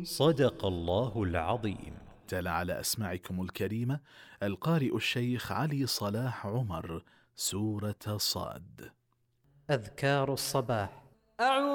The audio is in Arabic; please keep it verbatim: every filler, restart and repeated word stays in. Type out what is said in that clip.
صدق الله العظيم. تلا على أسماعكم الكريمة القارئ الشيخ علي صلاح عمر سورة صاد. أذكار الصباح.